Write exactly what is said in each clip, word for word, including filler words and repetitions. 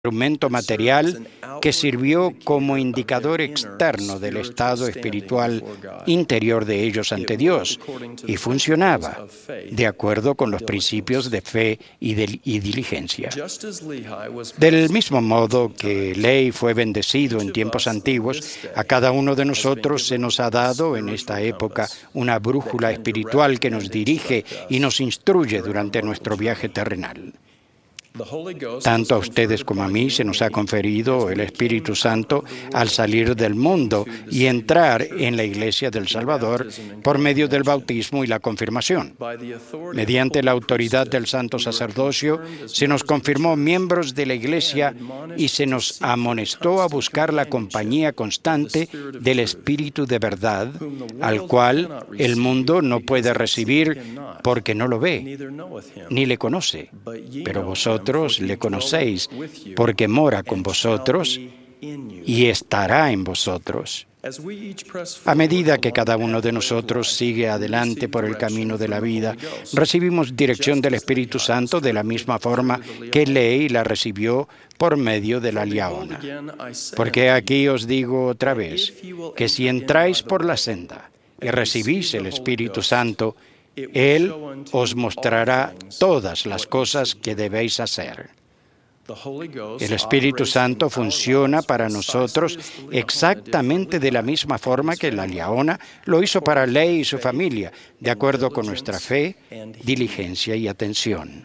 instrumento material que sirvió como indicador externo del estado espiritual interior de ellos ante Dios y funcionaba de acuerdo con los principios de fe y, de, y diligencia. Del mismo modo que Lehi fue bendecido en tiempos antiguos, a cada uno de nosotros se nos ha dado en esta época una brújula espiritual que nos dirige y nos instruye durante nuestro viaje terrenal. Tanto a ustedes como a mí se nos ha conferido el Espíritu Santo al salir del mundo y entrar en la Iglesia del Salvador por medio del bautismo y la confirmación. Mediante la autoridad del santo sacerdocio se nos confirmó miembros de la Iglesia y se nos amonestó a buscar la compañía constante del Espíritu de verdad, al cual el mundo no puede recibir porque no lo ve ni le conoce, pero vosotros le conocéis porque mora con vosotros y estará en vosotros. A medida que cada uno de nosotros sigue adelante por el camino de la vida, recibimos dirección del Espíritu Santo de la misma forma que Lehi la recibió por medio de la Liaona. Porque aquí os digo otra vez, que si entráis por la senda y recibís el Espíritu Santo, Él os mostrará todas las cosas que debéis hacer. El Espíritu Santo funciona para nosotros exactamente de la misma forma que la Liaona lo hizo para Lehi y su familia, de acuerdo con nuestra fe, diligencia y atención.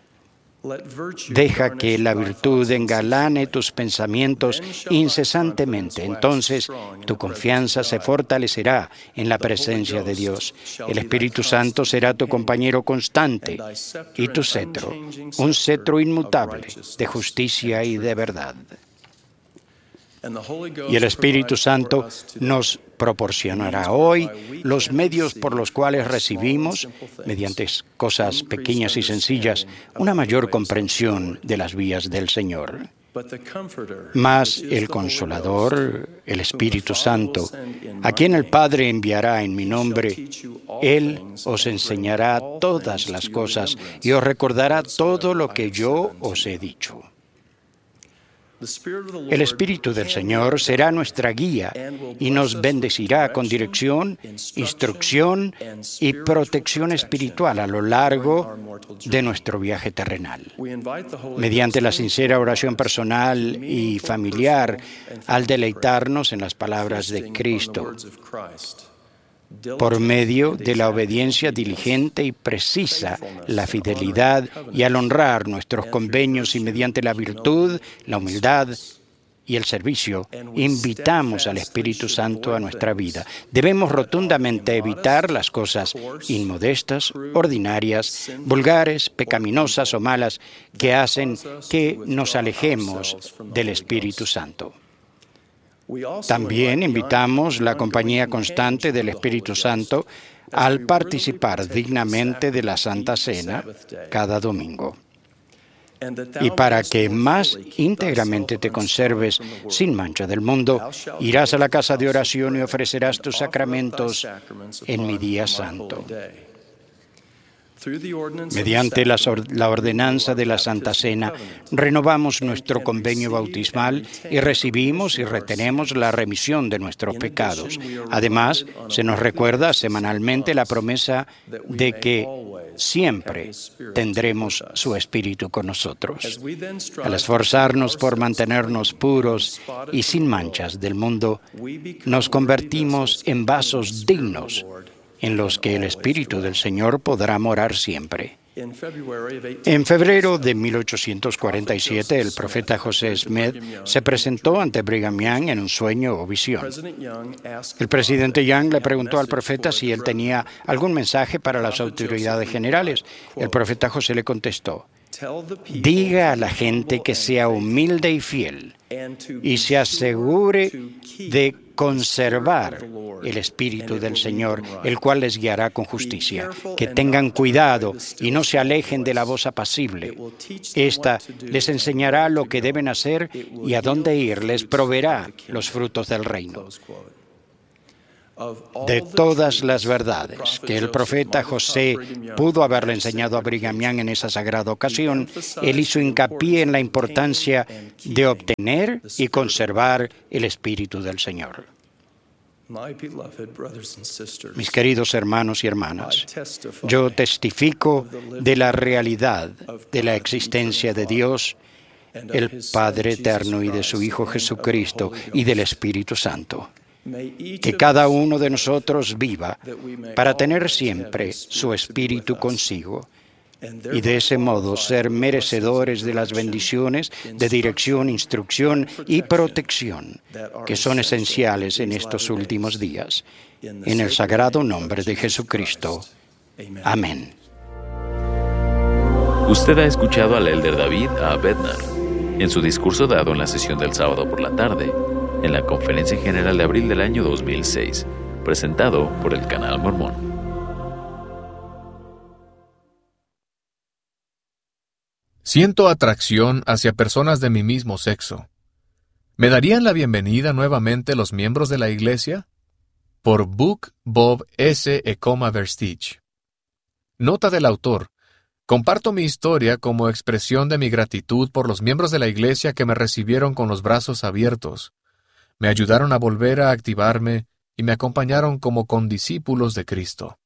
Deja que la virtud engalane tus pensamientos incesantemente. Entonces, tu confianza se fortalecerá en la presencia de Dios. El Espíritu Santo será tu compañero constante y tu cetro, un cetro inmutable de justicia y de verdad. Y el Espíritu Santo nos proporcionará hoy los medios por los cuales recibimos, mediante cosas pequeñas y sencillas, una mayor comprensión de las vías del Señor. Mas el Consolador, el Espíritu Santo, a quien el Padre enviará en mi nombre, Él os enseñará todas las cosas y os recordará todo lo que yo os he dicho. El Espíritu del Señor será nuestra guía y nos bendecirá con dirección, instrucción y protección espiritual a lo largo de nuestro viaje terrenal. Mediante la sincera oración personal y familiar, al deleitarnos en las palabras de Cristo, por medio de la obediencia diligente y precisa, la fidelidad y al honrar nuestros convenios y mediante la virtud, la humildad y el servicio, invitamos al Espíritu Santo a nuestra vida. Debemos rotundamente evitar las cosas inmodestas, ordinarias, vulgares, pecaminosas o malas que hacen que nos alejemos del Espíritu Santo. También invitamos la compañía constante del Espíritu Santo al participar dignamente de la Santa Cena cada domingo. Y para que más íntegramente te conserves sin mancha del mundo, irás a la casa de oración y ofrecerás tus sacramentos en mi día santo. Mediante la, la ordenanza de la Santa Cena, renovamos nuestro convenio bautismal y recibimos y retenemos la remisión de nuestros pecados. Además, se nos recuerda semanalmente la promesa de que siempre tendremos su Espíritu con nosotros. Al esforzarnos por mantenernos puros y sin manchas del mundo, nos convertimos en vasos dignos en los que el Espíritu del Señor podrá morar siempre. En febrero de mil ochocientos cuarenta y siete, el profeta José Smith se presentó ante Brigham Young en un sueño o visión. El presidente Young le preguntó al profeta si él tenía algún mensaje para las autoridades generales. El profeta José le contestó: diga a la gente que sea humilde y fiel y se asegure de conservar el Espíritu del Señor, el cual les guiará con justicia. Que tengan cuidado y no se alejen de la voz apacible. Esta les enseñará lo que deben hacer y a dónde ir, les proveerá los frutos del reino. de todas las verdades que el profeta José pudo haberle enseñado a Brigham Young en esa sagrada ocasión, él hizo hincapié en la importancia de obtener y conservar el Espíritu del Señor. Mis queridos hermanos y hermanas, yo testifico de la realidad de la existencia de Dios, el Padre eterno, y de su Hijo Jesucristo y del Espíritu Santo. Que cada uno de nosotros viva para tener siempre su Espíritu consigo y de ese modo ser merecedores de las bendiciones de dirección, instrucción y protección que son esenciales en estos últimos días. En el sagrado nombre de Jesucristo. Amén. Usted ha escuchado al elder David A. Bednar en su discurso dado en la sesión del sábado por la tarde, en la Conferencia General de abril del año dos mil seis, presentado por el Canal Mormón. Siento atracción hacia personas de mi mismo sexo. ¿Me darían la bienvenida nuevamente los miembros de la Iglesia? Por Book Bob S. Ecoma Verstich. Nota del autor. Comparto mi historia como expresión de mi gratitud por los miembros de la Iglesia que me recibieron con los brazos abiertos. Me ayudaron a volver a activarme y me acompañaron como condiscípulos de Cristo.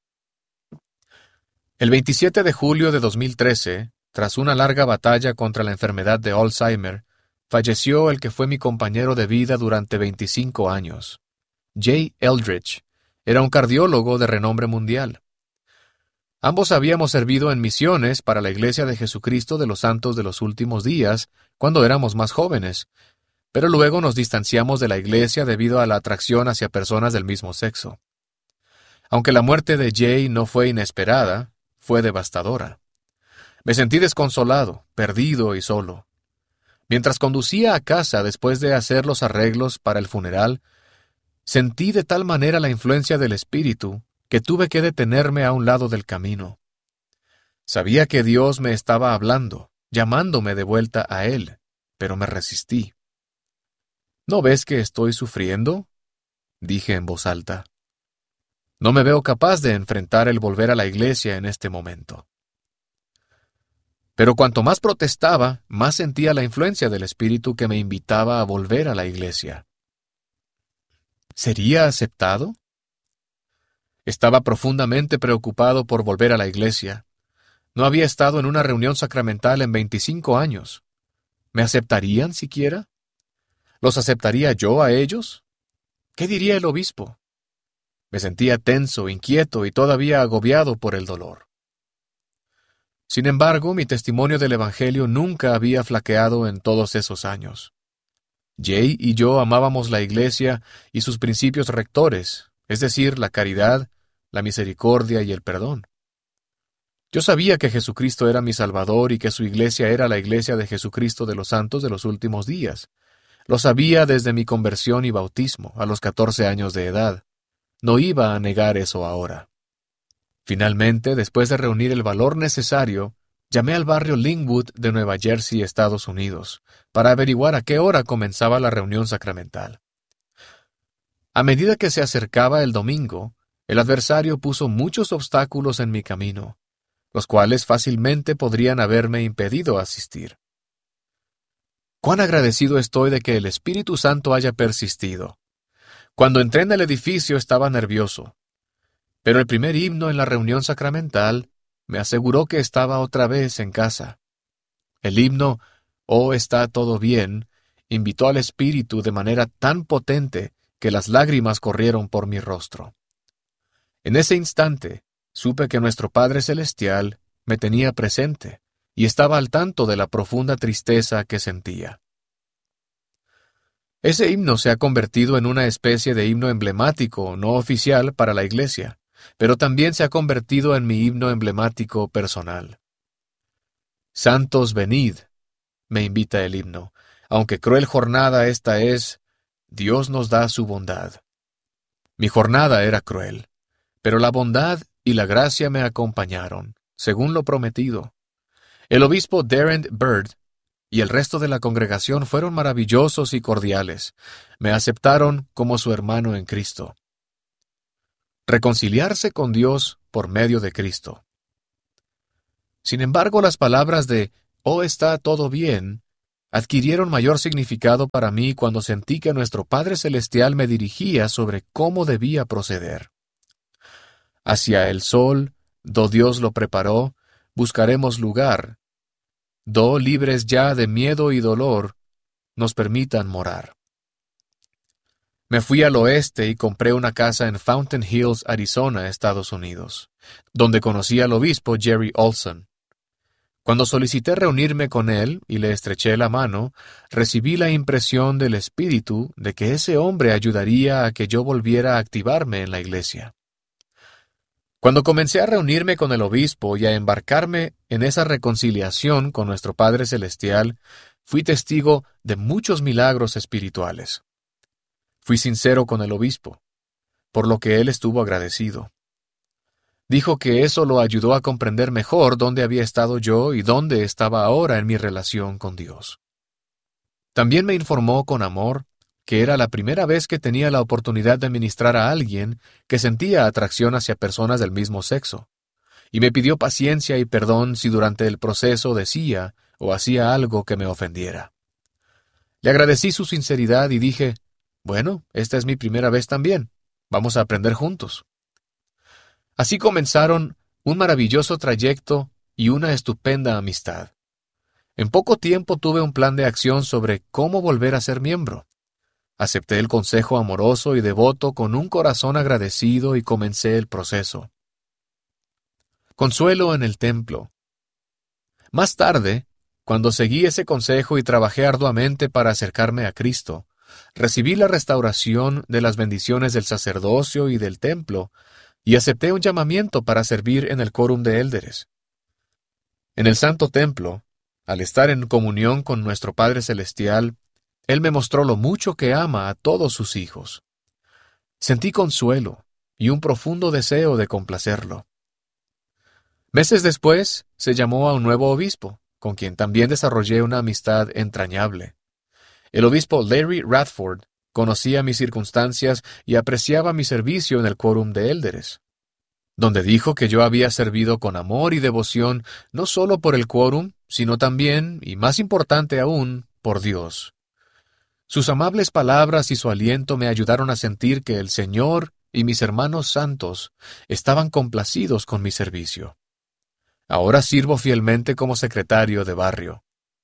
El veintisiete de julio de dos mil trece, tras una larga batalla contra la enfermedad de Alzheimer, falleció el que fue mi compañero de vida durante veinticinco años. Jay Eldridge era un cardiólogo de renombre mundial. Ambos habíamos servido en misiones para la Iglesia de Jesucristo de los Santos de los Últimos Días cuando éramos más jóvenes, pero luego nos distanciamos de la Iglesia debido a la atracción hacia personas del mismo sexo. Aunque la muerte de Jay no fue inesperada, fue devastadora. Me sentí desconsolado, perdido y solo. Mientras conducía a casa después de hacer los arreglos para el funeral, sentí de tal manera la influencia del Espíritu que tuve que detenerme a un lado del camino. Sabía que Dios me estaba hablando, llamándome de vuelta a Él, pero me resistí. ¿No ves que estoy sufriendo?, dije en voz alta. No me veo capaz de enfrentar el volver a la Iglesia en este momento. Pero cuanto más protestaba, más sentía la influencia del Espíritu que me invitaba a volver a la Iglesia. ¿Sería aceptado? Estaba profundamente preocupado por volver a la Iglesia. No había estado en una reunión sacramental en veinticinco años. ¿Me aceptarían siquiera? ¿Los aceptaría yo a ellos? ¿Qué diría el obispo? Me sentía tenso, inquieto y todavía agobiado por el dolor. Sin embargo, mi testimonio del Evangelio nunca había flaqueado en todos esos años. Jay y yo amábamos la Iglesia y sus principios rectores, es decir, la caridad, la misericordia y el perdón. Yo sabía que Jesucristo era mi Salvador y que su Iglesia era la Iglesia de Jesucristo de los Santos de los Últimos Días. Lo sabía desde mi conversión y bautismo, a los catorce años de edad. No iba a negar eso ahora. Finalmente, después de reunir el valor necesario, llamé al barrio Linwood de Nueva Jersey, Estados Unidos, para averiguar a qué hora comenzaba la reunión sacramental. A medida que se acercaba el domingo, el adversario puso muchos obstáculos en mi camino, los cuales fácilmente podrían haberme impedido asistir. Cuán agradecido estoy de que el Espíritu Santo haya persistido. Cuando entré en el edificio estaba nervioso, pero el primer himno en la reunión sacramental me aseguró que estaba otra vez en casa. El himno, «Oh, está todo bien», invitó al Espíritu de manera tan potente que las lágrimas corrieron por mi rostro. En ese instante, supe que nuestro Padre Celestial me tenía presente y estaba al tanto de la profunda tristeza que sentía. Ese himno se ha convertido en una especie de himno emblemático no oficial para la Iglesia, pero también se ha convertido en mi himno emblemático personal. Santos venid, me invita el himno, aunque cruel jornada esta es, Dios nos da su bondad. Mi jornada era cruel, pero la bondad y la gracia me acompañaron, según lo prometido. El obispo Darren Bird y el resto de la congregación fueron maravillosos y cordiales. Me aceptaron como su hermano en Cristo. reconciliarse con Dios por medio de Cristo. Sin embargo, las palabras de «Oh, está todo bien» adquirieron mayor significado para mí cuando sentí que nuestro Padre Celestial me dirigía sobre cómo debía proceder. Hacia el sol, do Dios lo preparó, buscaremos lugar, do libres ya de miedo y dolor, nos permitan morar. Me fui al oeste y compré una casa en Fountain Hills, Arizona, Estados Unidos, donde conocí al obispo Jerry Olson. Cuando solicité reunirme con él y le estreché la mano, recibí la impresión del Espíritu de que ese hombre ayudaría a que yo volviera a activarme en la iglesia. Cuando comencé a reunirme con el obispo y a embarcarme en esa reconciliación con nuestro Padre Celestial, fui testigo de muchos milagros espirituales. Fui sincero con el obispo, por lo que él estuvo agradecido. Dijo que eso lo ayudó a comprender mejor dónde había estado yo y dónde estaba ahora en mi relación con Dios. También me informó con amor que era la primera vez que tenía la oportunidad de ministrar a alguien que sentía atracción hacia personas del mismo sexo, y me pidió paciencia y perdón si durante el proceso decía o hacía algo que me ofendiera. Le agradecí su sinceridad y dije, bueno, esta es mi primera vez también, vamos a aprender juntos. Así comenzaron un maravilloso trayecto y una estupenda amistad. En poco tiempo tuve un plan de acción sobre cómo volver a ser miembro. Acepté el consejo amoroso y devoto con un corazón agradecido y comencé el proceso. Consuelo en el templo. Más tarde, cuando seguí ese consejo y trabajé arduamente para acercarme a Cristo, recibí la restauración de las bendiciones del sacerdocio y del templo, y acepté un llamamiento para servir en el quórum de élderes. En el Santo Templo, al estar en comunión con nuestro Padre Celestial, Él me mostró lo mucho que ama a todos sus hijos. Sentí consuelo y un profundo deseo de complacerlo. Meses después, se llamó a un nuevo obispo, con quien también desarrollé una amistad entrañable. El obispo Larry Radford conocía mis circunstancias y apreciaba mi servicio en el quórum de élderes, donde dijo que yo había servido con amor y devoción no solo por el quórum, sino también, y más importante aún, por Dios. Sus amables palabras y su aliento me ayudaron a sentir que el Señor y mis hermanos santos estaban complacidos con mi servicio. Ahora sirvo fielmente como secretario de barrio.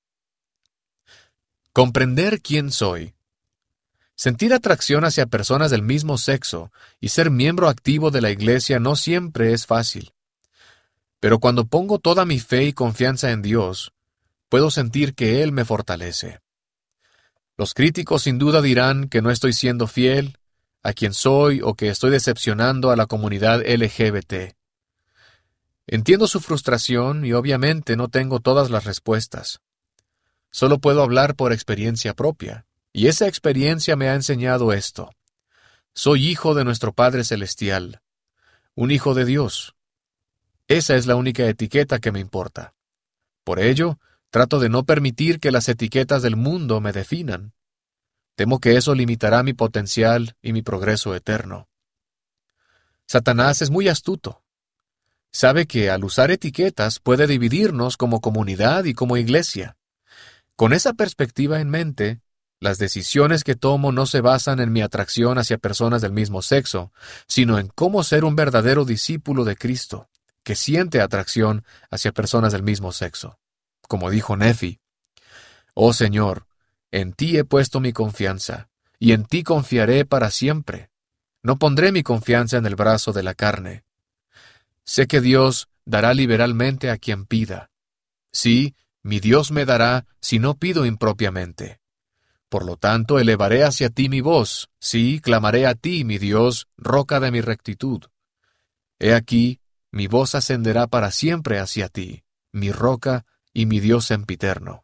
Comprender quién soy. Sentir atracción hacia personas del mismo sexo y ser miembro activo de la iglesia no siempre es fácil. Pero cuando pongo toda mi fe y confianza en Dios, puedo sentir que Él me fortalece. Los críticos sin duda dirán que no estoy siendo fiel a quien soy o que estoy decepcionando a la comunidad L G B T. Entiendo su frustración y obviamente no tengo todas las respuestas. Solo puedo hablar por experiencia propia. Y esa experiencia me ha enseñado esto. Soy hijo de nuestro Padre Celestial, un hijo de Dios. Esa es la única etiqueta que me importa. Por ello, trato de no permitir que las etiquetas del mundo me definan. Temo que eso limitará mi potencial y mi progreso eterno. Satanás es muy astuto. Sabe que al usar etiquetas puede dividirnos como comunidad y como iglesia. Con esa perspectiva en mente, las decisiones que tomo no se basan en mi atracción hacia personas del mismo sexo, sino en cómo ser un verdadero discípulo de Cristo, que siente atracción hacia personas del mismo sexo. Como dijo Nefi, «Oh Señor, en ti he puesto mi confianza, y en ti confiaré para siempre. No pondré mi confianza en el brazo de la carne. Sé que Dios dará liberalmente a quien pida. Sí, mi Dios me dará si no pido impropiamente. Por lo tanto, elevaré hacia ti mi voz, sí, clamaré a ti, mi Dios, roca de mi rectitud. He aquí, mi voz ascenderá para siempre hacia ti, mi roca y mi Dios sempiterno».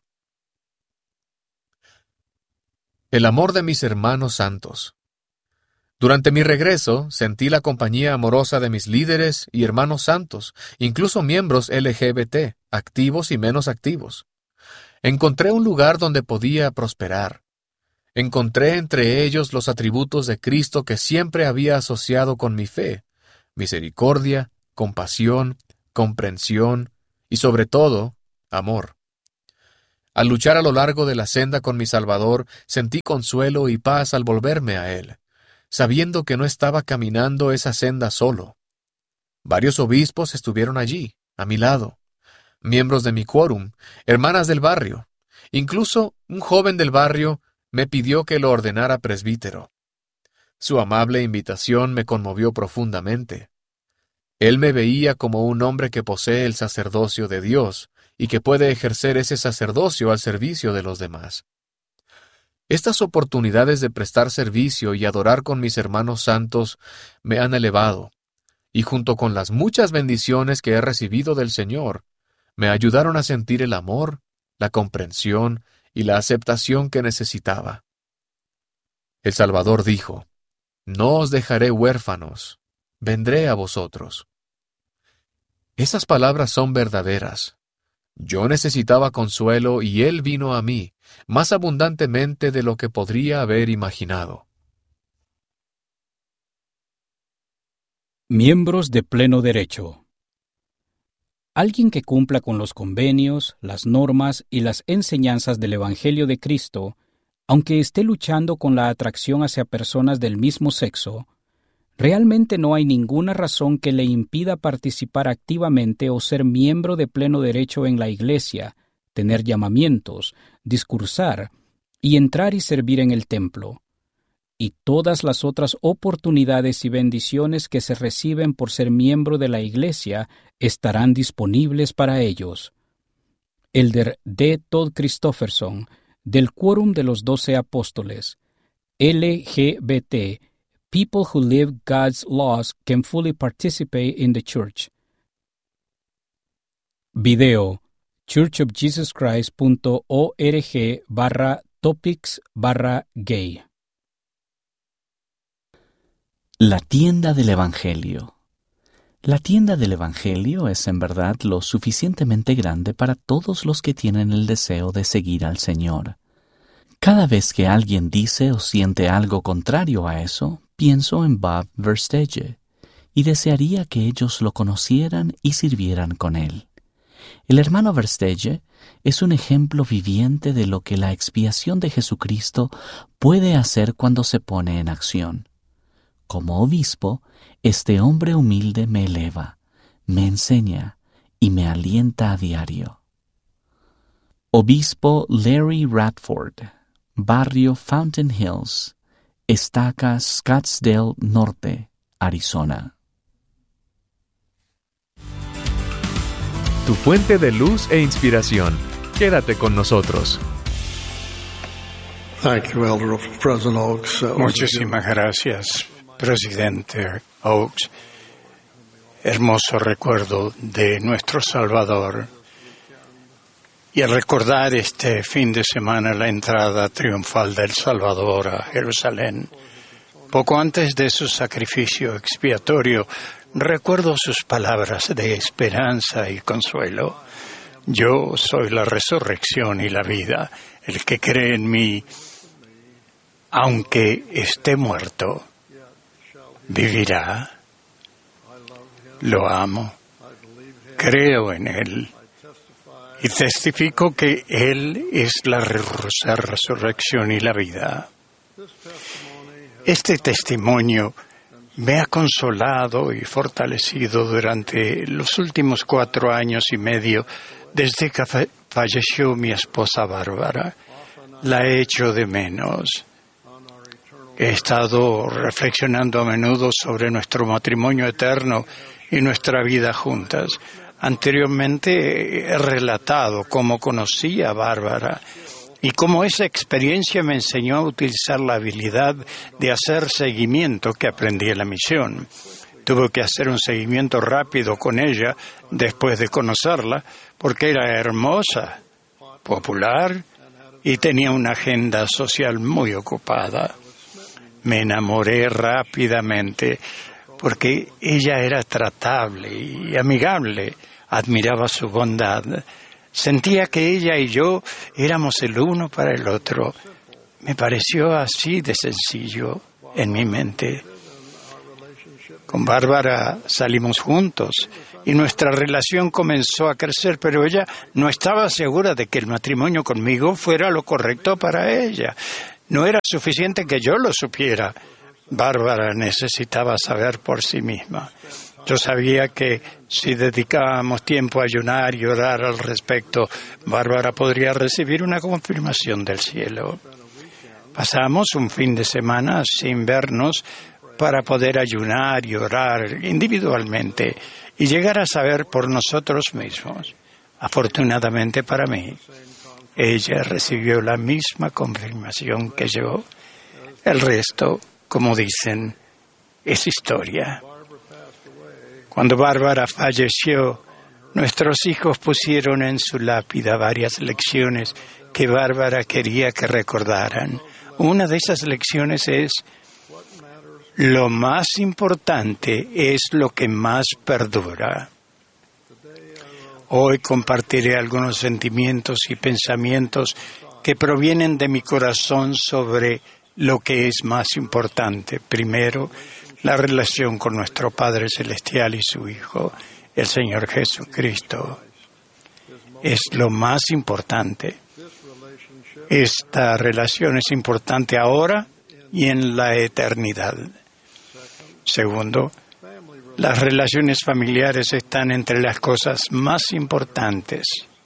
El amor de mis hermanos santos. Durante mi regreso, sentí la compañía amorosa de mis líderes y hermanos santos, incluso miembros L G B T, activos y menos activos. Encontré un lugar donde podía prosperar. Encontré entre ellos los atributos de Cristo que siempre había asociado con mi fe, misericordia, compasión, comprensión y, sobre todo, amor. Al luchar a lo largo de la senda con mi Salvador, sentí consuelo y paz al volverme a Él, sabiendo que no estaba caminando esa senda solo. Varios obispos estuvieron allí, a mi lado, miembros de mi quórum, hermanas del barrio. Incluso un joven del barrio me pidió que lo ordenara presbítero. Su amable invitación me conmovió profundamente. Él me veía como un hombre que posee el sacerdocio de Dios y que puede ejercer ese sacerdocio al servicio de los demás. Estas oportunidades de prestar servicio y adorar con mis hermanos santos me han elevado, y junto con las muchas bendiciones que he recibido del Señor, me ayudaron a sentir el amor, la comprensión y la aceptación que necesitaba. El Salvador dijo: «No os dejaré huérfanos, vendré a vosotros». Esas palabras son verdaderas. Yo necesitaba consuelo y Él vino a mí, más abundantemente de lo que podría haber imaginado. Miembros de pleno derecho. Alguien que cumpla con los convenios, las normas y las enseñanzas del Evangelio de Cristo, aunque esté luchando con la atracción hacia personas del mismo sexo, realmente no hay ninguna razón que le impida participar activamente o ser miembro de pleno derecho en la Iglesia, tener llamamientos, discursar y entrar y servir en el templo, y todas las otras oportunidades y bendiciones que se reciben por ser miembro de la Iglesia estarán disponibles para ellos. Elder D. Todd Christofferson, del Quórum de los Doce Apóstoles, L G B T, People who live God's laws can fully participate in the church. Video churchofjesuschrist.org barra topics barra gay. La tienda del Evangelio. La tienda del Evangelio es en verdad lo suficientemente grande para todos los que tienen el deseo de seguir al Señor. Cada vez que alguien dice o siente algo contrario a eso, pienso en Bob Verstege y desearía que ellos lo conocieran y sirvieran con él. El hermano Verstege es un ejemplo viviente de lo que la expiación de Jesucristo puede hacer cuando se pone en acción. Como obispo, este hombre humilde me eleva, me enseña y me alienta a diario. Obispo Larry Radford, Barrio Fountain Hills, Estaca, Scottsdale Norte, Arizona. Tu fuente de luz e inspiración. Quédate con nosotros. Thank you, Elder President Oaks. Muchísimas gracias, Presidente Oaks. Hermoso recuerdo de nuestro Salvador. Y al recordar este fin de semana la entrada triunfal del Salvador a Jerusalén, poco antes de su sacrificio expiatorio, recuerdo sus palabras de esperanza y consuelo. Yo soy la resurrección y la vida. El que cree en mí, aunque esté muerto, vivirá. Lo amo. Creo en Él. Y testifico que Él es la resurrección y la vida. Este testimonio me ha consolado y fortalecido durante los últimos cuatro años y medio desde que falleció mi esposa Bárbara. La he hecho de menos. He estado reflexionando a menudo sobre nuestro matrimonio eterno y nuestra vida juntas. Anteriormente he relatado cómo conocí a Bárbara y cómo esa experiencia me enseñó a utilizar la habilidad de hacer seguimiento que aprendí en la misión. Tuve que hacer un seguimiento rápido con ella después de conocerla, porque era hermosa, popular y tenía una agenda social muy ocupada. Me enamoré rápidamente porque ella era tratable y amigable. Admiraba su bondad. Sentía que ella y yo éramos el uno para el otro. Me pareció así de sencillo en mi mente. Con Bárbara salimos juntos y nuestra relación comenzó a crecer, pero ella no estaba segura de que el matrimonio conmigo fuera lo correcto para ella. No era suficiente que yo lo supiera. Bárbara necesitaba saber por sí misma. Yo sabía que si dedicábamos tiempo a ayunar y orar al respecto, Bárbara podría recibir una confirmación del cielo. Pasamos un fin de semana sin vernos para poder ayunar y orar individualmente y llegar a saber por nosotros mismos. Afortunadamente para mí, ella recibió la misma confirmación que yo. El resto, como dicen, es historia. Cuando Bárbara falleció, nuestros hijos pusieron en su lápida varias lecciones que Bárbara quería que recordaran. Una de esas lecciones es: lo más importante es lo que más perdura. Hoy compartiré algunos sentimientos y pensamientos que provienen de mi corazón sobre lo que es más importante. Primero, la relación con nuestro Padre Celestial y su Hijo, el Señor Jesucristo. Es lo más importante. Esta relación es importante ahora y en la eternidad. Segundo, las relaciones familiares están entre las cosas más importantes.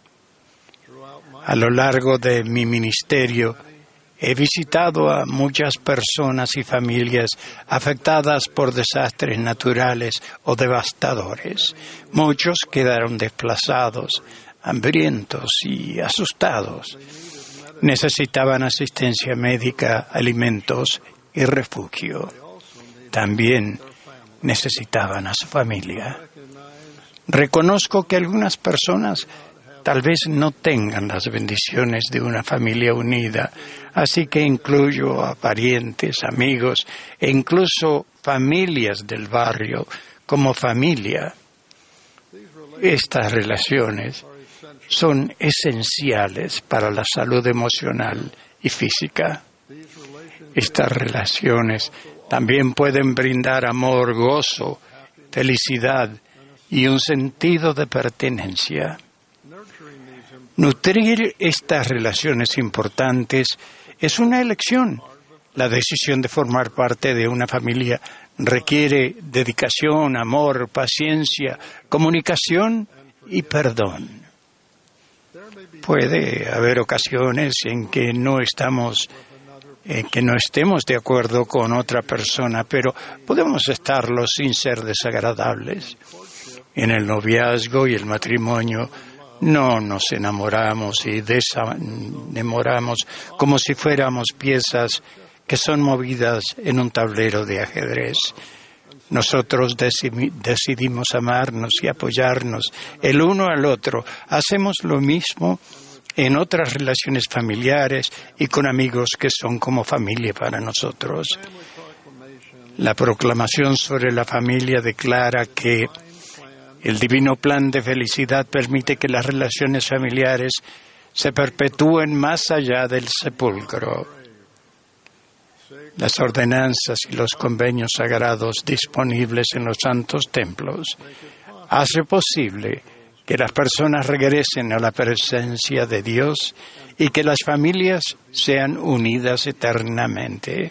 A lo largo de mi ministerio, he visitado a muchas personas y familias afectadas por desastres naturales o devastadores. Muchos quedaron desplazados, hambrientos y asustados. Necesitaban asistencia médica, alimentos y refugio. También necesitaban a su familia. Reconozco que algunas personas tal vez no tengan las bendiciones de una familia unida, así que incluyo a parientes, amigos e incluso familias del barrio como familia. Estas relaciones son esenciales para la salud emocional y física. Estas relaciones también pueden brindar amor, gozo, felicidad y un sentido de pertenencia. Nutrir estas relaciones importantes es una elección. La decisión de formar parte de una familia requiere dedicación, amor, paciencia, comunicación y perdón. Puede haber ocasiones en que no estamos, en que no estemos de acuerdo con otra persona, pero podemos estarlo sin ser desagradables. En el noviazgo y el matrimonio no nos enamoramos y desenamoramos como si fuéramos piezas que son movidas en un tablero de ajedrez. Nosotros decidimos amarnos y apoyarnos el uno al otro. Hacemos lo mismo en otras relaciones familiares y con amigos que son como familia para nosotros. La proclamación sobre la familia declara que el divino plan de felicidad permite que las relaciones familiares se perpetúen más allá del sepulcro. Las ordenanzas y los convenios sagrados disponibles en los santos templos hace posible que las personas regresen a la presencia de Dios y que las familias sean unidas eternamente.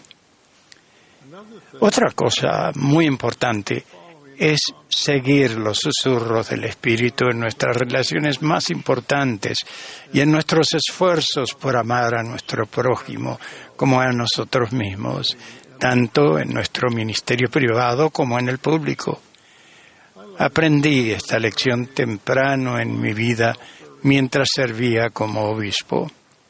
Otra cosa muy importante es seguir los susurros del Espíritu en nuestras relaciones más importantes y en nuestros esfuerzos por amar a nuestro prójimo como a nosotros mismos, tanto en nuestro ministerio privado como en el público. Aprendí esta lección temprano en mi vida mientras servía como obispo.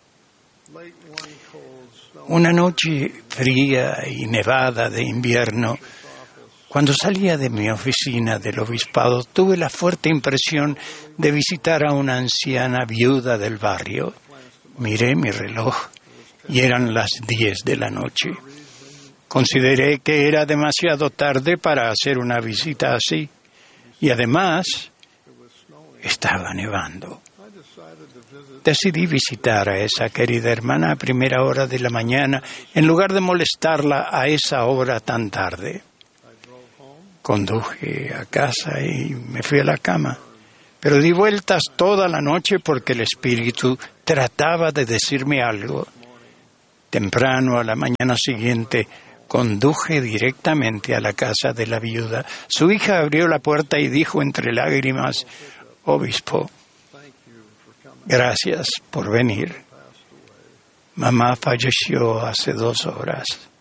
Una noche fría y nevada de invierno, cuando salía de mi oficina del obispado, tuve la fuerte impresión de visitar a una anciana viuda del barrio. Miré mi reloj y eran las diez de la noche. Consideré que era demasiado tarde para hacer una visita así y además estaba nevando. Decidí visitar a esa querida hermana a primera hora de la mañana en lugar de molestarla a esa hora tan tarde. Conduje a casa y me fui a la cama. Pero di vueltas toda la noche porque el Espíritu trataba de decirme algo. Temprano, a la mañana siguiente, conduje directamente a la casa de la viuda. Su hija abrió la puerta y dijo entre lágrimas: Obispo, gracias por venir. Mamá falleció hace dos horas.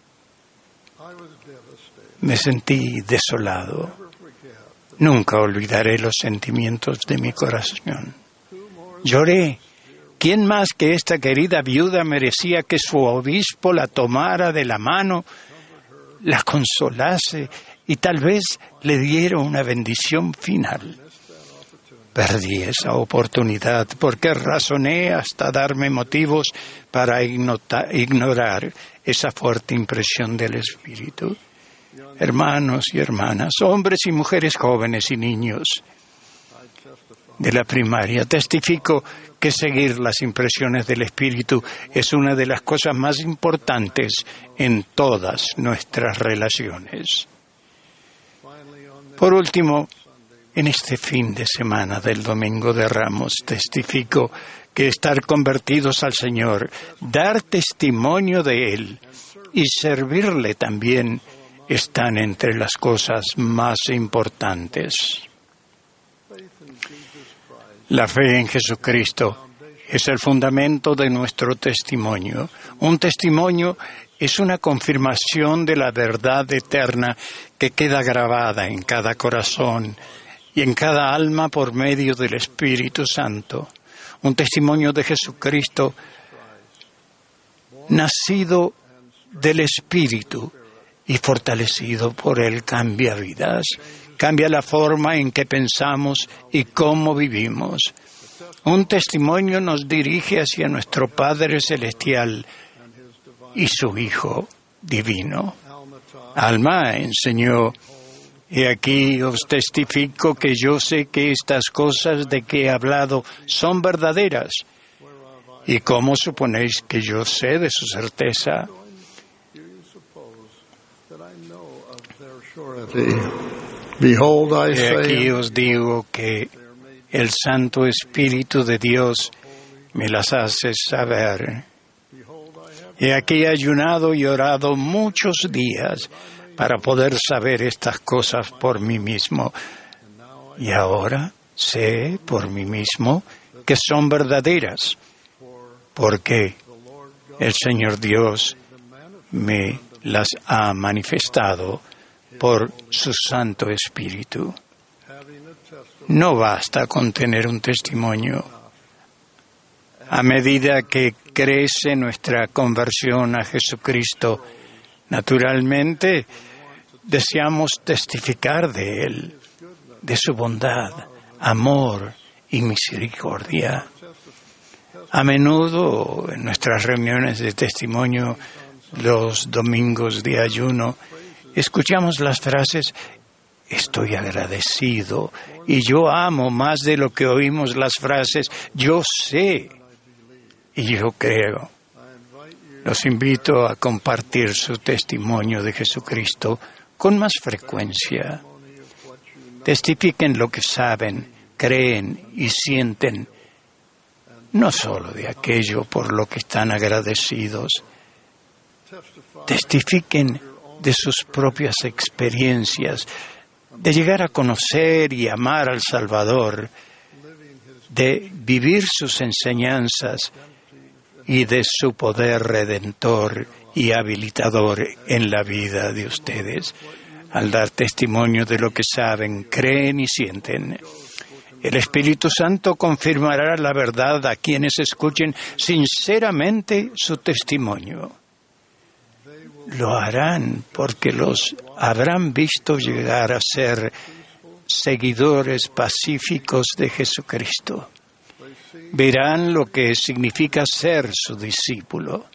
Me sentí desolado. Nunca olvidaré los sentimientos de mi corazón. Lloré. ¿Quién más que esta querida viuda merecía que su obispo la tomara de la mano, la consolase y tal vez le diera una bendición final? Perdí esa oportunidad porque razoné hasta darme motivos para ignota- ignorar esa fuerte impresión del Espíritu. Hermanos y hermanas, hombres y mujeres jóvenes y niños de la primaria, testifico que seguir las impresiones del Espíritu es una de las cosas más importantes en todas nuestras relaciones. Por último, en este fin de semana del Domingo de Ramos, testifico que estar convertidos al Señor, dar testimonio de Él y servirle también están entre las cosas más importantes. La fe en Jesucristo es el fundamento de nuestro testimonio. Un testimonio es una confirmación de la verdad eterna que queda grabada en cada corazón y en cada alma por medio del Espíritu Santo. Un testimonio de Jesucristo nacido del Espíritu y fortalecido por Él cambia vidas, cambia la forma en que pensamos y cómo vivimos. Un testimonio nos dirige hacia nuestro Padre Celestial y su Hijo Divino. Alma enseñó: «He aquí os testifico que yo sé que estas cosas de que he hablado son verdaderas». ¿Y cómo suponéis que yo sé de su certeza? He aquí os digo que el Santo Espíritu de Dios me las hace saber. He aquí he ayunado y orado muchos días para poder saber estas cosas por mí mismo. Y ahora sé por mí mismo que son verdaderas, porque el Señor Dios me las ha manifestado por su Santo Espíritu. No basta con tener un testimonio. A medida que crece nuestra conversión a Jesucristo, naturalmente deseamos testificar de Él, de su bondad, amor y misericordia. A menudo en nuestras reuniones de testimonio, los domingos de ayuno, escuchamos las frases: estoy agradecido y yo amo, más de lo que oímos las frases yo sé y yo creo. Los invito a compartir su testimonio de Jesucristo con más frecuencia. Testifiquen lo que saben, creen y sienten, no solo de aquello por lo que están agradecidos. Testifiquen de sus propias experiencias, de llegar a conocer y amar al Salvador, de vivir sus enseñanzas y de su poder redentor y habilitador en la vida de ustedes. Al dar testimonio de lo que saben, creen y sienten, el Espíritu Santo confirmará la verdad a quienes escuchen sinceramente su testimonio. Lo harán porque los habrán visto llegar a ser seguidores pacíficos de Jesucristo. Verán lo que significa ser su discípulo.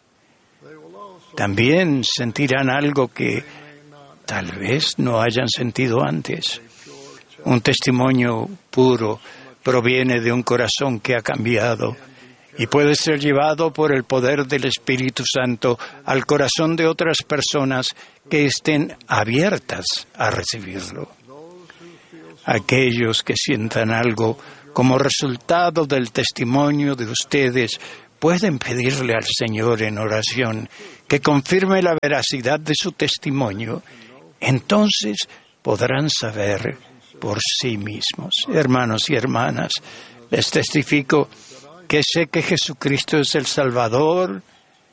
También sentirán algo que tal vez no hayan sentido antes. Un testimonio puro proviene de un corazón que ha cambiado y puede ser llevado por el poder del Espíritu Santo al corazón de otras personas que estén abiertas a recibirlo. Aquellos que sientan algo como resultado del testimonio de ustedes pueden pedirle al Señor en oración que confirme la veracidad de su testimonio. Entonces podrán saber por sí mismos. Hermanos y hermanas, les testifico que sé que Jesucristo es el Salvador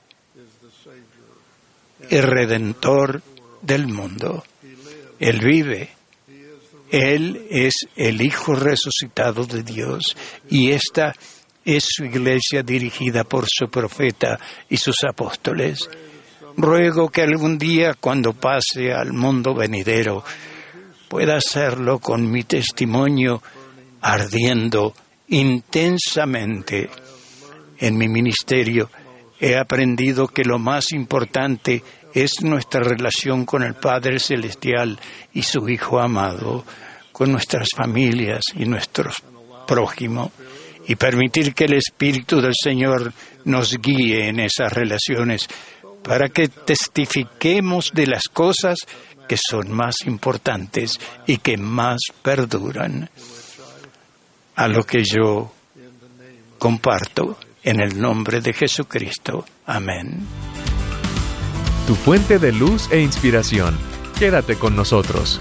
y Redentor del mundo. Él vive. Él es el Hijo resucitado de Dios y esta es su iglesia dirigida por su profeta y sus apóstoles. Ruego que algún día, cuando pase al mundo venidero, pueda hacerlo con mi testimonio ardiendo intensamente. En mi ministerio he aprendido que lo más importante es nuestra relación con el Padre Celestial y su Hijo amado, con nuestras familias y nuestros prójimos, y permitir que el Espíritu del Señor nos guíe en esas relaciones para que testifiquemos de las cosas que son más importantes y que más perduran. A lo que yo comparto en el nombre de Jesucristo. Amén. Tu fuente de luz e inspiración. Quédate con nosotros.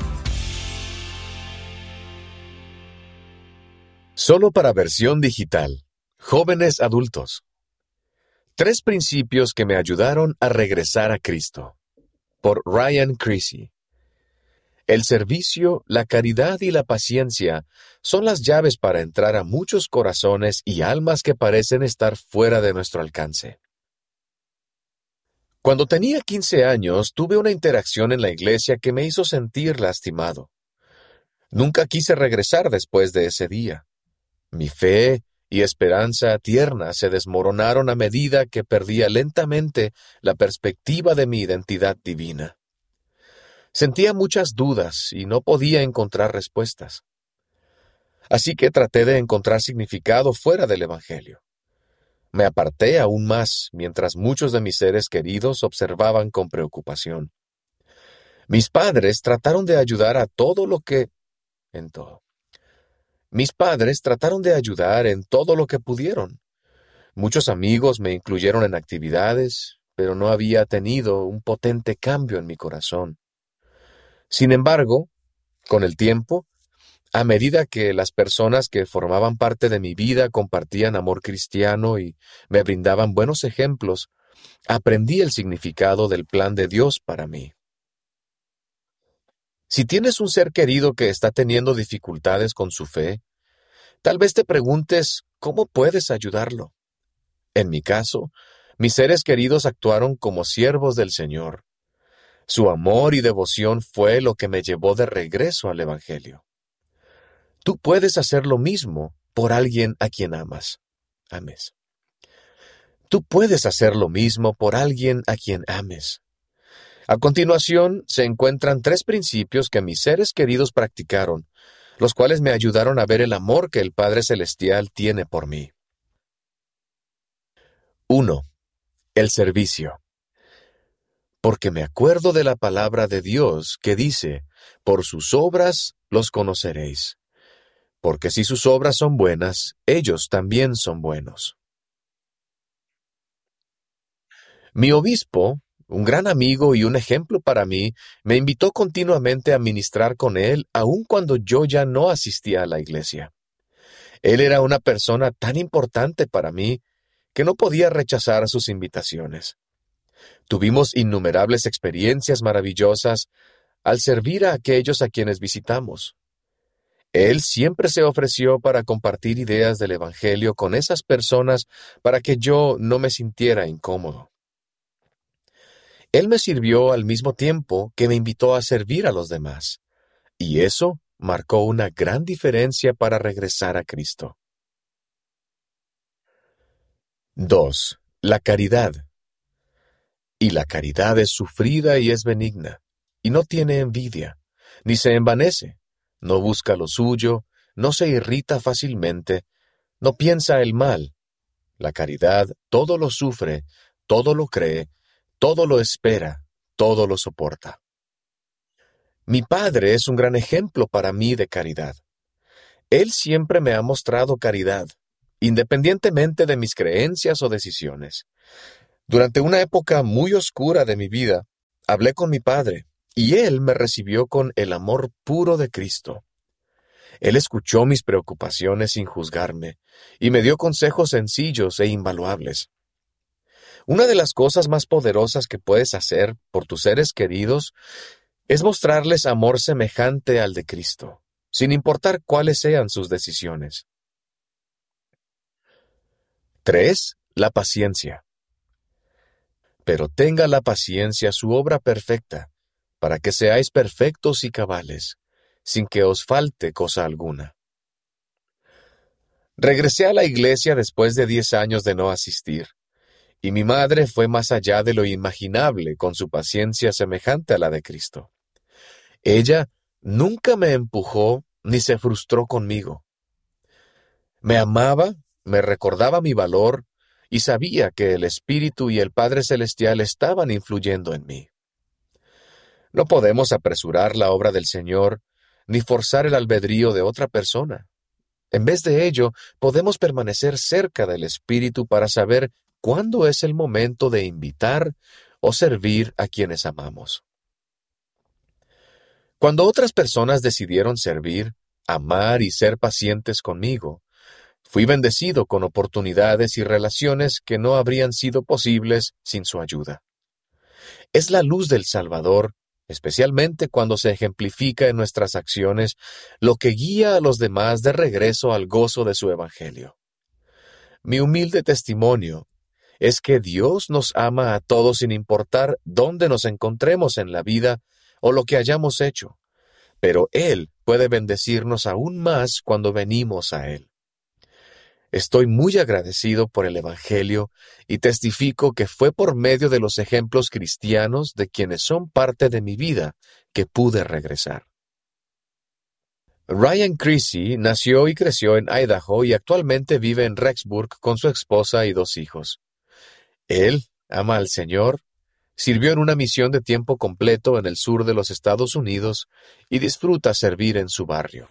Solo para versión digital. Jóvenes adultos. Tres principios que me ayudaron a regresar a Cristo. Por Ryan Creasy. El servicio, la caridad y la paciencia son las llaves para entrar a muchos corazones y almas que parecen estar fuera de nuestro alcance. Cuando tenía quince años, tuve una interacción en la iglesia que me hizo sentir lastimado. Nunca quise regresar después de ese día. Mi fe y esperanza tierna se desmoronaron a medida que perdía lentamente la perspectiva de mi identidad divina. Sentía muchas dudas y no podía encontrar respuestas. Así que traté de encontrar significado fuera del Evangelio. Me aparté aún más mientras muchos de mis seres queridos observaban con preocupación. Mis padres trataron de ayudar a todo lo que... en todo. Mis padres trataron de ayudar en todo lo que pudieron. Muchos amigos me incluyeron en actividades, pero no había tenido un potente cambio en mi corazón. Sin embargo, con el tiempo, a medida que las personas que formaban parte de mi vida compartían amor cristiano y me brindaban buenos ejemplos, aprendí el significado del plan de Dios para mí. Si tienes un ser querido que está teniendo dificultades con su fe, tal vez te preguntes cómo puedes ayudarlo. En mi caso, mis seres queridos actuaron como siervos del Señor. Su amor y devoción fue lo que me llevó de regreso al Evangelio. Tú puedes hacer lo mismo por alguien a quien amas. Ames. Tú puedes hacer lo mismo por alguien a quien ames. A continuación, se encuentran tres principios que mis seres queridos practicaron, los cuales me ayudaron a ver el amor que el Padre Celestial tiene por mí. uno. El servicio. Porque me acuerdo de la palabra de Dios que dice, por sus obras los conoceréis. Porque si sus obras son buenas, ellos también son buenos. Mi obispo, un gran amigo y un ejemplo para mí, me invitó continuamente a ministrar con él, aun cuando yo ya no asistía a la iglesia. Él era una persona tan importante para mí que no podía rechazar sus invitaciones. Tuvimos innumerables experiencias maravillosas al servir a aquellos a quienes visitamos. Él siempre se ofreció para compartir ideas del Evangelio con esas personas para que yo no me sintiera incómodo. Él me sirvió al mismo tiempo que me invitó a servir a los demás, y eso marcó una gran diferencia para regresar a Cristo. dos. La caridad. Y la caridad es sufrida y es benigna, y no tiene envidia, ni se envanece, no busca lo suyo, no se irrita fácilmente, no piensa el mal. La caridad todo lo sufre, todo lo cree, todo lo espera, todo lo soporta. Mi padre es un gran ejemplo para mí de caridad. Él siempre me ha mostrado caridad, independientemente de mis creencias o decisiones. Durante una época muy oscura de mi vida, hablé con mi padre, y él me recibió con el amor puro de Cristo. Él escuchó mis preocupaciones sin juzgarme, y me dio consejos sencillos e invaluables. Una de las cosas más poderosas que puedes hacer por tus seres queridos es mostrarles amor semejante al de Cristo, sin importar cuáles sean sus decisiones. tres. La paciencia. Pero tenga la paciencia su obra perfecta, para que seáis perfectos y cabales, sin que os falte cosa alguna. Regresé a la iglesia después de diez años de no asistir, y mi madre fue más allá de lo imaginable con su paciencia semejante a la de Cristo. Ella nunca me empujó ni se frustró conmigo. Me amaba, me recordaba mi valor y sabía que el Espíritu y el Padre Celestial estaban influyendo en mí. No podemos apresurar la obra del Señor ni forzar el albedrío de otra persona. En vez de ello, podemos permanecer cerca del Espíritu para saber cuándo es el momento de invitar o servir a quienes amamos. Cuando otras personas decidieron servir, amar y ser pacientes conmigo, fui bendecido con oportunidades y relaciones que no habrían sido posibles sin su ayuda. Es la luz del Salvador, especialmente cuando se ejemplifica en nuestras acciones, lo que guía a los demás de regreso al gozo de su Evangelio. Mi humilde testimonio es que Dios nos ama a todos sin importar dónde nos encontremos en la vida o lo que hayamos hecho, pero Él puede bendecirnos aún más cuando venimos a Él. Estoy muy agradecido por el Evangelio y testifico que fue por medio de los ejemplos cristianos de quienes son parte de mi vida que pude regresar. Ryan Creasy nació y creció en Idaho y actualmente vive en Rexburg con su esposa y dos hijos. Él ama al Señor, sirvió en una misión de tiempo completo en el sur de los Estados Unidos y disfruta servir en su barrio.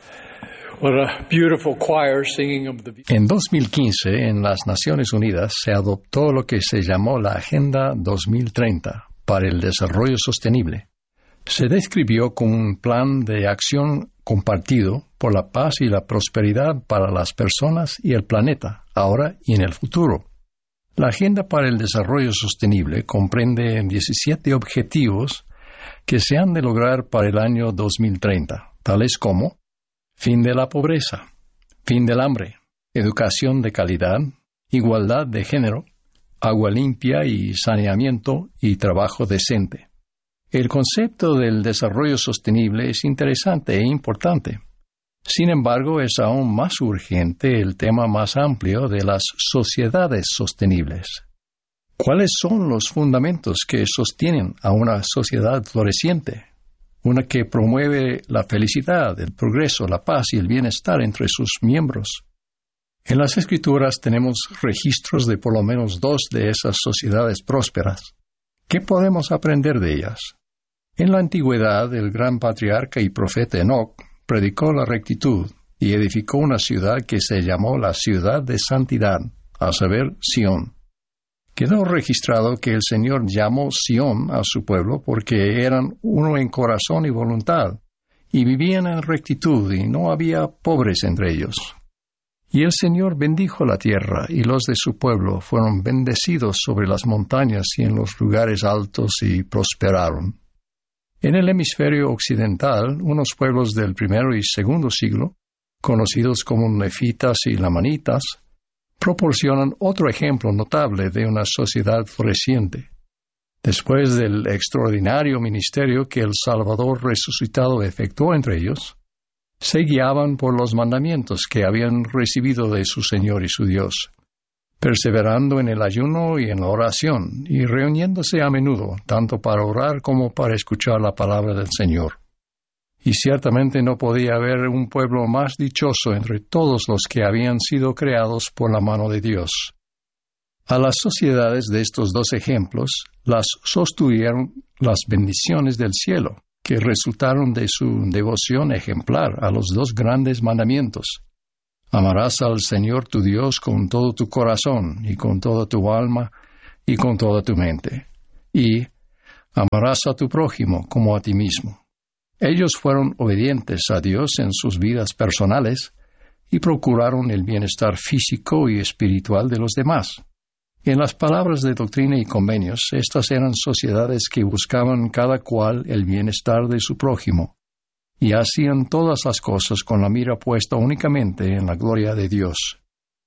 En dos mil quince, en las Naciones Unidas, se adoptó lo que se llamó la Agenda dos mil treinta para el Desarrollo Sostenible. Se describió como un plan de acción compartido por la paz y la prosperidad para las personas y el planeta, ahora y en el futuro. La Agenda para el Desarrollo Sostenible comprende diecisiete objetivos que se han de lograr para el año dos mil treinta, tales como fin de la pobreza, fin del hambre, educación de calidad, igualdad de género, agua limpia y saneamiento y trabajo decente. El concepto del desarrollo sostenible es interesante e importante. Sin embargo, es aún más urgente el tema más amplio de las sociedades sostenibles. ¿Cuáles son los fundamentos que sostienen a una sociedad floreciente? Una que promueve la felicidad, el progreso, la paz y el bienestar entre sus miembros. En las Escrituras tenemos registros de por lo menos dos de esas sociedades prósperas. ¿Qué podemos aprender de ellas? En la antigüedad, el gran patriarca y profeta Enoc predicó la rectitud y edificó una ciudad que se llamó la ciudad de santidad, a saber, Sión. Quedó registrado que el Señor llamó Sión a su pueblo porque eran uno en corazón y voluntad, y vivían en rectitud, y no había pobres entre ellos. Y el Señor bendijo la tierra, y los de su pueblo fueron bendecidos sobre las montañas y en los lugares altos, y prosperaron. En el hemisferio occidental, unos pueblos del primero y segundo siglo, conocidos como nefitas y lamanitas, proporcionan otro ejemplo notable de una sociedad floreciente. Después del extraordinario ministerio que el Salvador resucitado efectuó entre ellos, se guiaban por los mandamientos que habían recibido de su Señor y su Dios, perseverando en el ayuno y en la oración, y reuniéndose a menudo, tanto para orar como para escuchar la palabra del Señor. Y ciertamente no podía haber un pueblo más dichoso entre todos los que habían sido creados por la mano de Dios. A las sociedades de estos dos ejemplos las sostuvieron las bendiciones del cielo, que resultaron de su devoción ejemplar a los dos grandes mandamientos. Amarás al Señor tu Dios con todo tu corazón y con toda tu alma y con toda tu mente. Y amarás a tu prójimo como a ti mismo. Ellos fueron obedientes a Dios en sus vidas personales y procuraron el bienestar físico y espiritual de los demás. En las palabras de Doctrina y Convenios, estas eran sociedades que buscaban cada cual el bienestar de su prójimo, y hacían todas las cosas con la mira puesta únicamente en la gloria de Dios.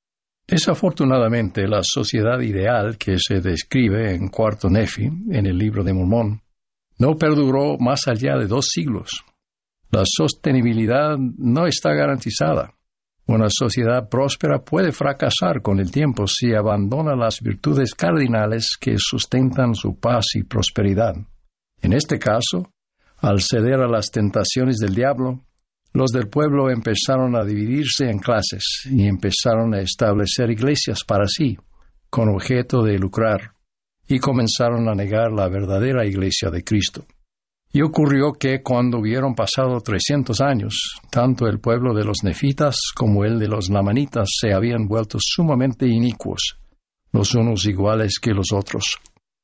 Desafortunadamente, la sociedad ideal que se describe en Cuarto Nefi, en el Libro de Mormón, no perduró más allá de dos siglos. La sostenibilidad no está garantizada. Una sociedad próspera puede fracasar con el tiempo si abandona las virtudes cardinales que sustentan su paz y prosperidad. En este caso, al ceder a las tentaciones del diablo, los del pueblo empezaron a dividirse en clases y empezaron a establecer iglesias para sí, con objeto de lucrar, y comenzaron a negar la verdadera iglesia de Cristo. Y ocurrió que cuando hubieron pasado trescientos años, tanto el pueblo de los nefitas como el de los lamanitas se habían vuelto sumamente inicuos, los unos iguales que los otros.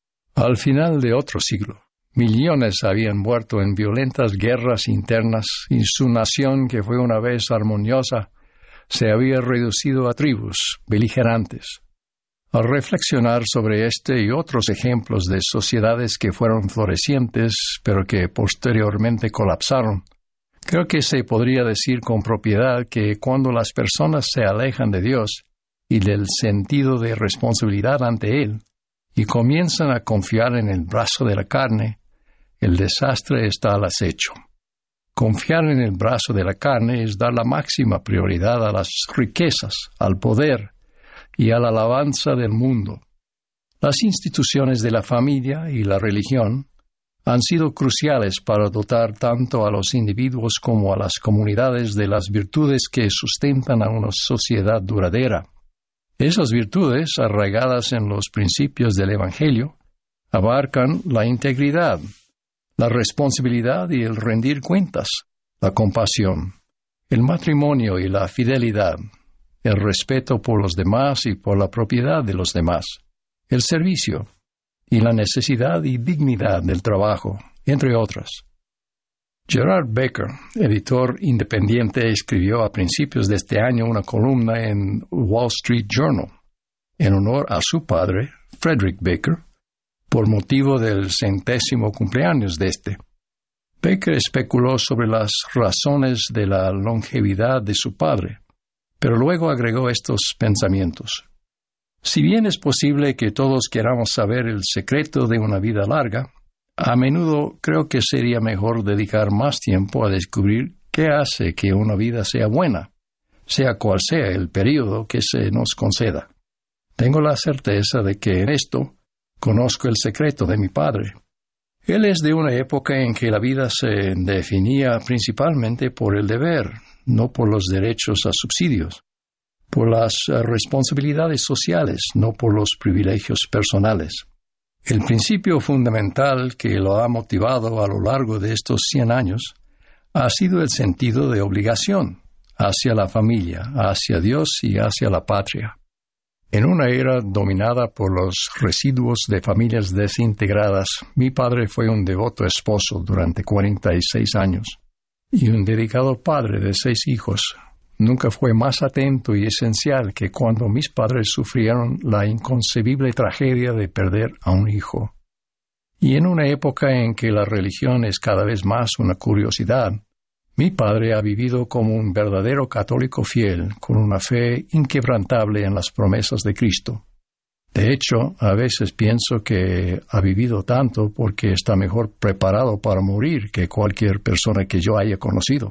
Al final de otro siglo, millones habían muerto en violentas guerras internas y su nación, que fue una vez armoniosa, se había reducido a tribus beligerantes. Al reflexionar sobre este y otros ejemplos de sociedades que fueron florecientes, pero que posteriormente colapsaron, creo que se podría decir con propiedad que cuando las personas se alejan de Dios y del sentido de responsabilidad ante Él, y comienzan a confiar en el brazo de la carne, el desastre está al acecho. Confiar en el brazo de la carne es dar la máxima prioridad a las riquezas, al poder y a la alabanza del mundo. Las instituciones de la familia y la religión han sido cruciales para dotar tanto a los individuos como a las comunidades de las virtudes que sustentan a una sociedad duradera. Esas virtudes, arraigadas en los principios del Evangelio, abarcan la integridad, la responsabilidad y el rendir cuentas, la compasión, el matrimonio y la fidelidad, el respeto por los demás y por la propiedad de los demás, el servicio y la necesidad y dignidad del trabajo, entre otras. Gerard Becker, editor independiente, escribió a principios de este año una columna en Wall Street Journal, en honor a su padre, Frederick Baker, por motivo del centésimo cumpleaños de este. Baker especuló sobre las razones de la longevidad de su padre, pero luego agregó estos pensamientos. Si bien es posible que todos queramos saber el secreto de una vida larga, a menudo creo que sería mejor dedicar más tiempo a descubrir qué hace que una vida sea buena, sea cual sea el período que se nos conceda. Tengo la certeza de que en esto conozco el secreto de mi padre. Él es de una época en que la vida se definía principalmente por el deber, no por los derechos a subsidios, por las uh, responsabilidades sociales, no por los privilegios personales. El principio fundamental que lo ha motivado a lo largo de estos cien años ha sido el sentido de obligación hacia la familia, hacia Dios y hacia la patria. En una era dominada por los residuos de familias desintegradas, mi padre fue un devoto esposo durante cuarenta y seis años y un dedicado padre de seis hijos. Nunca fue más atento y esencial que cuando mis padres sufrieron la inconcebible tragedia de perder a un hijo. Y en una época en que la religión es cada vez más una curiosidad, mi padre ha vivido como un verdadero católico fiel, con una fe inquebrantable en las promesas de Cristo. De hecho, a veces pienso que ha vivido tanto porque está mejor preparado para morir que cualquier persona que yo haya conocido.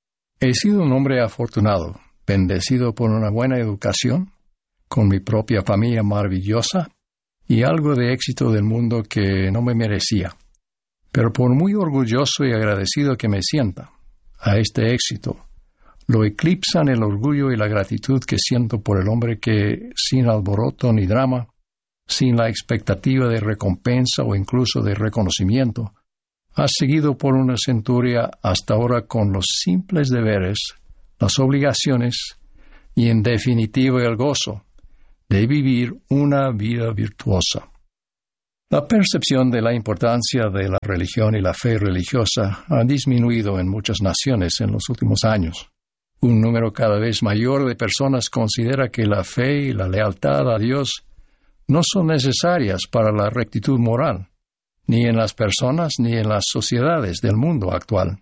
He sido un hombre afortunado, bendecido por una buena educación, con mi propia familia maravillosa y algo de éxito del mundo que no me merecía. Pero por muy orgulloso y agradecido que me sienta a este éxito, lo eclipsan el orgullo y la gratitud que siento por el hombre que, sin alboroto ni drama, sin la expectativa de recompensa o incluso de reconocimiento, ha seguido por una centuria hasta ahora con los simples deberes, las obligaciones y, en definitiva, el gozo de vivir una vida virtuosa. La percepción de la importancia de la religión y la fe religiosa ha disminuido en muchas naciones en los últimos años. Un número cada vez mayor de personas considera que la fe y la lealtad a Dios no son necesarias para la rectitud moral, ni en las personas ni en las sociedades del mundo actual.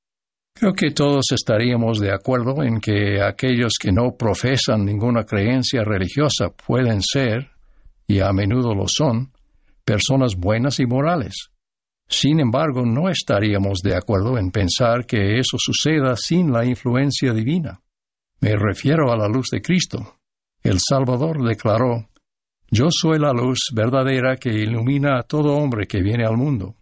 Creo que todos estaríamos de acuerdo en que aquellos que no profesan ninguna creencia religiosa pueden ser, y a menudo lo son, personas buenas y morales. Sin embargo, no estaríamos de acuerdo en pensar que eso suceda sin la influencia divina. Me refiero a la luz de Cristo. El Salvador declaró: «Yo soy la luz verdadera que ilumina a todo hombre que viene al mundo».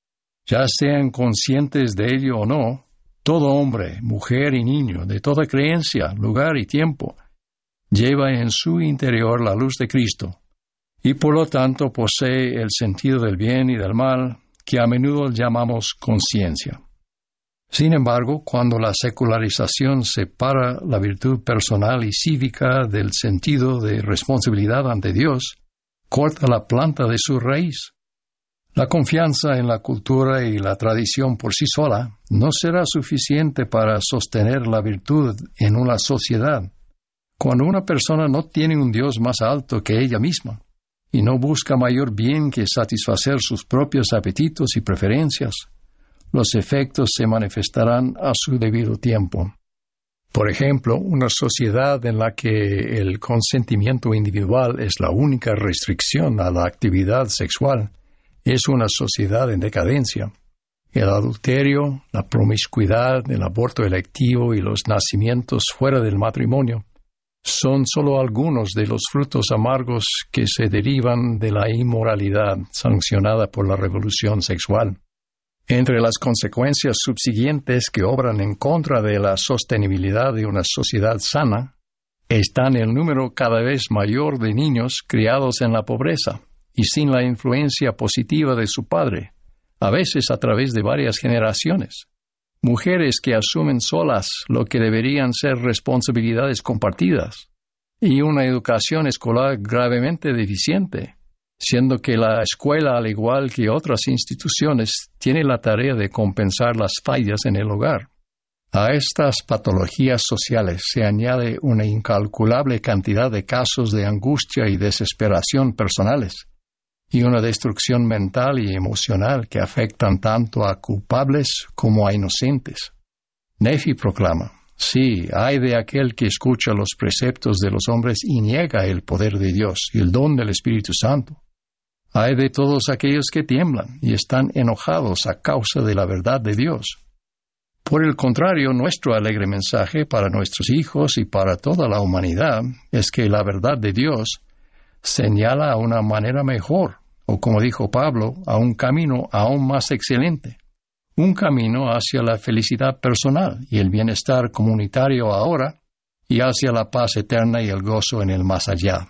Ya sean conscientes de ello o no, todo hombre, mujer y niño, de toda creencia, lugar y tiempo, lleva en su interior la luz de Cristo, y por lo tanto posee el sentido del bien y del mal, que a menudo llamamos conciencia. Sin embargo, cuando la secularización separa la virtud personal y cívica del sentido de responsabilidad ante Dios, corta la planta de su raíz. La confianza en la cultura y la tradición por sí sola no será suficiente para sostener la virtud en una sociedad. Cuando una persona no tiene un Dios más alto que ella misma y no busca mayor bien que satisfacer sus propios apetitos y preferencias, los efectos se manifestarán a su debido tiempo. Por ejemplo, una sociedad en la que el consentimiento individual es la única restricción a la actividad sexual es una sociedad en decadencia. El adulterio, la promiscuidad, el aborto electivo y los nacimientos fuera del matrimonio son solo algunos de los frutos amargos que se derivan de la inmoralidad sancionada por la revolución sexual. Entre las consecuencias subsiguientes que obran en contra de la sostenibilidad de una sociedad sana están el número cada vez mayor de niños criados en la pobreza y sin la influencia positiva de su padre, a veces a través de varias generaciones. Mujeres que asumen solas lo que deberían ser responsabilidades compartidas, y una educación escolar gravemente deficiente, siendo que la escuela, al igual que otras instituciones, tiene la tarea de compensar las fallas en el hogar. A estas patologías sociales se añade una incalculable cantidad de casos de angustia y desesperación personales, y una destrucción mental y emocional que afectan tanto a culpables como a inocentes. Nefi proclama: «Sí, ay de aquel que escucha los preceptos de los hombres y niega el poder de Dios y el don del Espíritu Santo. Ay de todos aquellos que tiemblan y están enojados a causa de la verdad de Dios». Por el contrario, nuestro alegre mensaje para nuestros hijos y para toda la humanidad es que la verdad de Dios señala a una manera mejor, o como dijo Pablo, a un camino aún más excelente, un camino hacia la felicidad personal y el bienestar comunitario ahora, y hacia la paz eterna y el gozo en el más allá.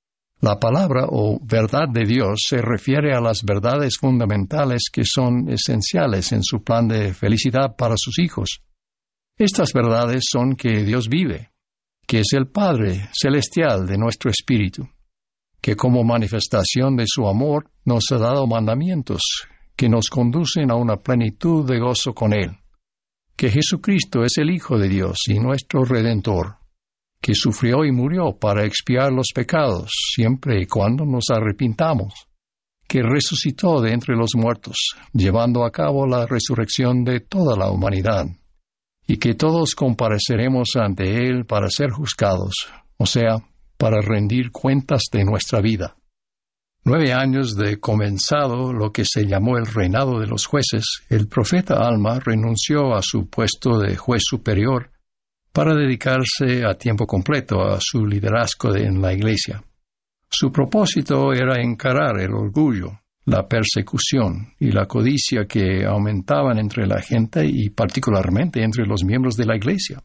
La palabra o verdad de Dios se refiere a las verdades fundamentales que son esenciales en su plan de felicidad para sus hijos. Estas verdades son que Dios vive, que es el Padre celestial de nuestro espíritu, que como manifestación de su amor nos ha dado mandamientos que nos conducen a una plenitud de gozo con Él, que Jesucristo es el Hijo de Dios y nuestro Redentor, que sufrió y murió para expiar los pecados siempre y cuando nos arrepintamos, que resucitó de entre los muertos, llevando a cabo la resurrección de toda la humanidad, y que todos compareceremos ante Él para ser juzgados, o sea, para rendir cuentas de nuestra vida. Nueve años de comenzado lo que se llamó el reinado de los jueces, el profeta Alma renunció a su puesto de juez superior para dedicarse a tiempo completo a su liderazgo de, en la Iglesia. Su propósito era encarar el orgullo, la persecución y la codicia que aumentaban entre la gente y particularmente entre los miembros de la Iglesia.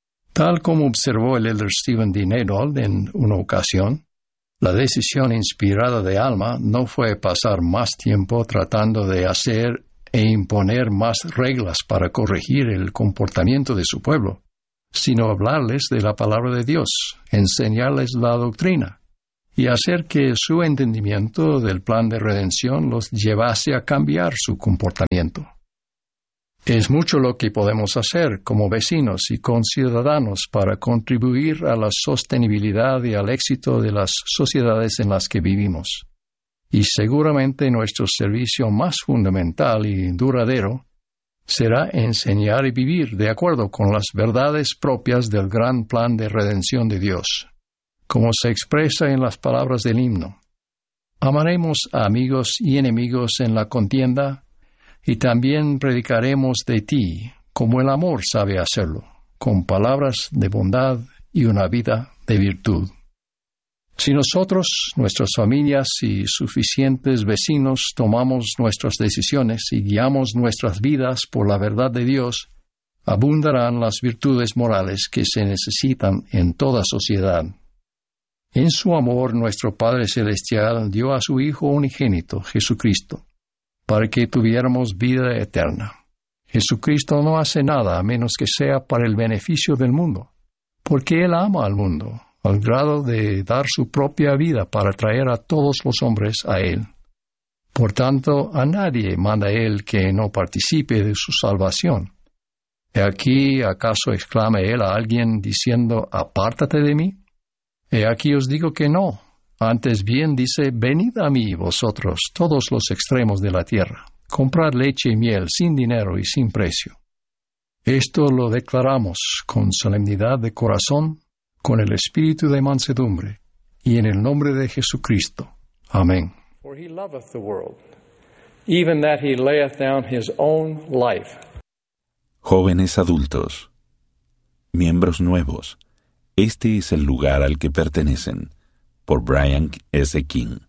Tal como observó el elder Stephen D. Nadold en una ocasión, la decisión inspirada de Alma no fue pasar más tiempo tratando de hacer e imponer más reglas para corregir el comportamiento de su pueblo, sino hablarles de la palabra de Dios, enseñarles la doctrina y hacer que su entendimiento del plan de redención los llevase a cambiar su comportamiento. Es mucho lo que podemos hacer como vecinos y conciudadanos para contribuir a la sostenibilidad y al éxito de las sociedades en las que vivimos. Y seguramente nuestro servicio más fundamental y duradero será enseñar y vivir de acuerdo con las verdades propias del gran plan de redención de Dios, como se expresa en las palabras del himno. Amaremos a amigos y enemigos en la contienda, y también predicaremos de ti, como el amor sabe hacerlo, con palabras de bondad y una vida de virtud. Si nosotros, nuestras familias y suficientes vecinos tomamos nuestras decisiones y guiamos nuestras vidas por la verdad de Dios, abundarán las virtudes morales que se necesitan en toda sociedad. En su amor, nuestro Padre Celestial dio a su Hijo unigénito, Jesucristo, para que tuviéramos vida eterna. Jesucristo no hace nada a menos que sea para el beneficio del mundo, porque Él ama al mundo, al grado de dar su propia vida para traer a todos los hombres a Él. Por tanto, a nadie manda Él que no participe de su salvación. ¿He aquí, acaso exclama Él a alguien diciendo, apártate de mí? He aquí os digo que no. Antes bien dice, venid a mí vosotros, todos los extremos de la tierra, comprad leche y miel sin dinero y sin precio. Esto lo declaramos con solemnidad de corazón, con el espíritu de mansedumbre, y en el nombre de Jesucristo. Amén. For he loveth the world, even that he layeth down his own life. Jóvenes adultos, miembros nuevos, este es el lugar al que pertenecen. Por Brian S. King.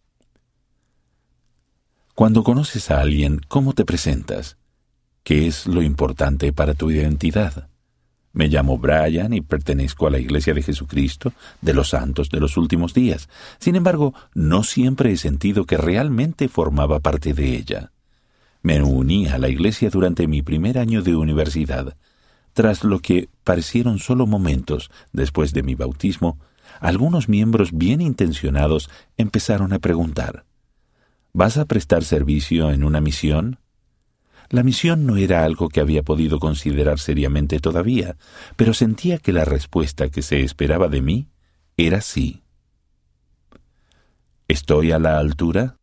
Cuando conoces a alguien, ¿cómo te presentas? ¿Qué es lo importante para tu identidad? Me llamo Brian y pertenezco a la Iglesia de Jesucristo de los Santos de los Últimos Días. Sin embargo, no siempre he sentido que realmente formaba parte de ella. Me uní a la Iglesia durante mi primer año de universidad. Tras lo que parecieron solo momentos después de mi bautismo, algunos miembros bien intencionados empezaron a preguntar, ¿vas a prestar servicio en una misión? La misión no era algo que había podido considerar seriamente todavía, pero sentía que la respuesta que se esperaba de mí era sí. ¿Estoy a la altura?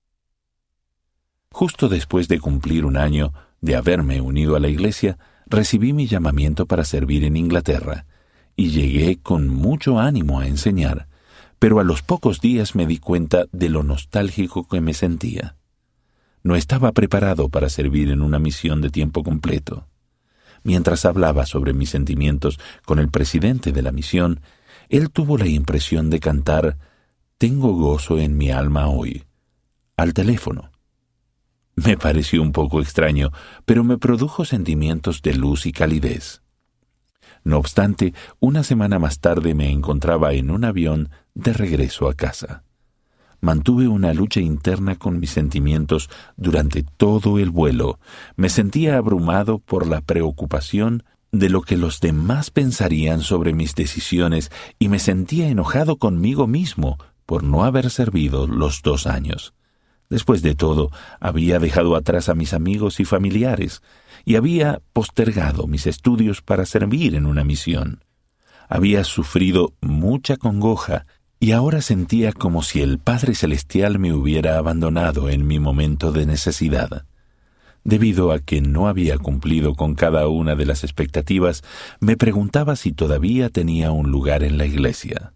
Justo después de cumplir un año de haberme unido a la Iglesia, recibí mi llamamiento para servir en Inglaterra, y llegué con mucho ánimo a enseñar, pero a los pocos días me di cuenta de lo nostálgico que me sentía. No estaba preparado para servir en una misión de tiempo completo. Mientras hablaba sobre mis sentimientos con el presidente de la misión, él tuvo la impresión de cantar «Tengo gozo en mi alma hoy», al teléfono. Me pareció un poco extraño, pero me produjo sentimientos de luz y calidez. No obstante, una semana más tarde me encontraba en un avión de regreso a casa. Mantuve una lucha interna con mis sentimientos durante todo el vuelo. Me sentía abrumado por la preocupación de lo que los demás pensarían sobre mis decisiones y me sentía enojado conmigo mismo por no haber servido los dos años. Después de todo, había dejado atrás a mis amigos y familiares y había postergado mis estudios para servir en una misión. Había sufrido mucha congoja y ahora sentía como si el Padre Celestial me hubiera abandonado en mi momento de necesidad. Debido a que no había cumplido con cada una de las expectativas, me preguntaba si todavía tenía un lugar en la Iglesia.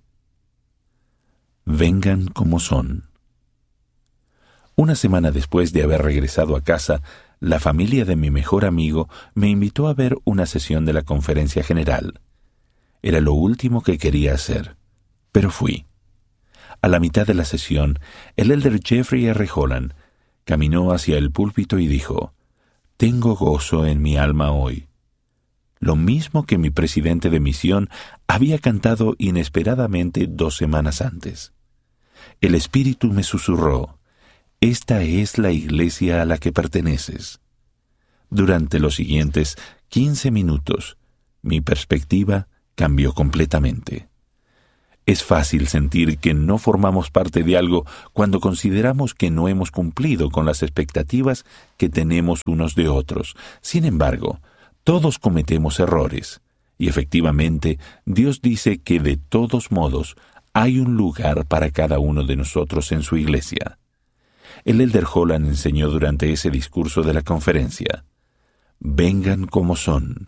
Vengan como son. Una semana después de haber regresado a casa, la familia de mi mejor amigo me invitó a ver una sesión de la Conferencia General. Era lo último que quería hacer, pero fui. A la mitad de la sesión, el elder Jeffrey R. Holland caminó hacia el púlpito y dijo, «Tengo gozo en mi alma hoy». Lo mismo que mi presidente de misión había cantado inesperadamente dos semanas antes. El Espíritu me susurró, Esta es la iglesia a la que perteneces. Durante los siguientes quince minutos, mi perspectiva cambió completamente. Es fácil sentir que no formamos parte de algo cuando consideramos que no hemos cumplido con las expectativas que tenemos unos de otros. Sin embargo, todos cometemos errores, y efectivamente Dios dice que de todos modos hay un lugar para cada uno de nosotros en su iglesia. El Elder Holland enseñó durante ese discurso de la conferencia: vengan como son,